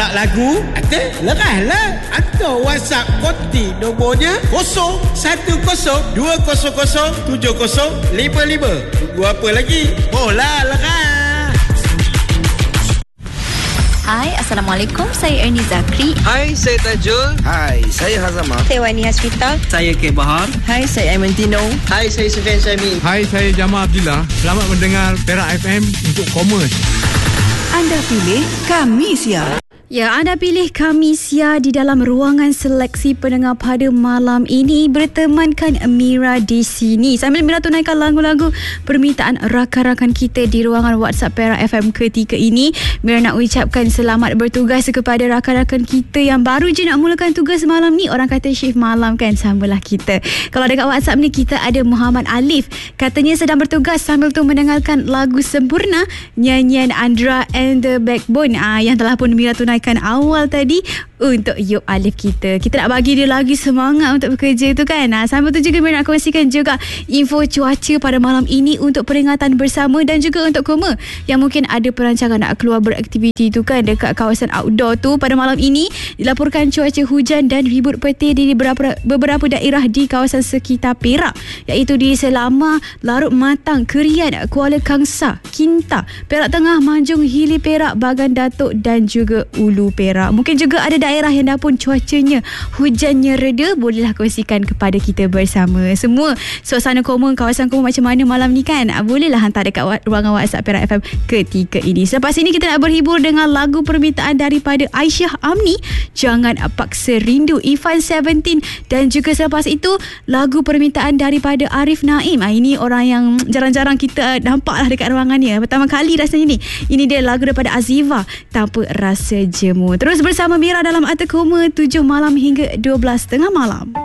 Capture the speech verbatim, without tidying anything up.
minta lagu, ada lerahlah. Atau WhatsApp konti nombornya kosong satu kosong dua kosong kosong tujuh kosong lima lima. Tunggu apa lagi? Bola lerah. Hai, Assalamualaikum. Saya Ernie Zakri. Hai, saya Tajul. Hai, saya Hazama. Saya Wani Hasrita. Saya K. Bahar. Hai, saya Aimantino. Hai, saya Sufian Syaimin. Hai, saya Jamal Abdillah. Selamat mendengar Perak F M untuk Commerce. Anda pilih, kami siap. Ya, anda pilih kami Sia di dalam ruangan seleksi pendengar pada malam ini, bertemankan Mira di sini sambil Mira tunaikan lagu-lagu permintaan rakan-rakan kita di ruangan WhatsApp Perak F M ketika ini. Mira nak ucapkan selamat bertugas kepada rakan-rakan kita yang baru je nak mulakan tugas malam ni. Orang kata shift malam kan, samalah kita. Kalau dekat WhatsApp ni kita ada Muhammad Alif, katanya sedang bertugas sambil tu mendengarkan lagu Sempurna nyanyian Andra and the Backbone ah, yang telah pun Mira tunaikan awal tadi untuk Yop Alif kita. Kita nak bagi dia lagi semangat untuk bekerja tu kan. Ha, sambil tu juga Mira nak kongsikan juga info cuaca pada malam ini untuk peringatan bersama dan juga untuk Koma yang mungkin ada perancangan nak keluar beraktiviti tu kan dekat kawasan outdoor tu. Pada malam ini dilaporkan cuaca hujan dan ribut petir di beberapa, beberapa daerah di kawasan sekitar Perak, iaitu di Selama, Larut Matang, Kerian, Kuala Kangsar, Kinta, Perak Tengah, Manjung, Hili Perak, Bagan Datuk dan juga Ulu Perak. Mungkin juga ada daerah yang dah pun cuacanya hujannya reda, bolehlah kongsikan kepada kita bersama. Semua suasana Koma, kawasan Koma macam mana malam ni kan, bolehlah hantar dekat ruangan WhatsApp Perak F M ketika ini. Selepas ini kita nak berhibur dengan lagu permintaan daripada Aisyah Amni, Jangan Paksa Rindu, Ifan Seventeen, dan juga selepas itu lagu permintaan daripada Arif Naim. Ini orang yang jarang-jarang kita nampak lah dekat ruangan ni, pertama kali rasanya ni. Ini dia lagu daripada Aziva, Tanpa Rasa Jemu. Terus bersama Mira dalam Ata Koma tujuh malam hingga dua belas tengah malam.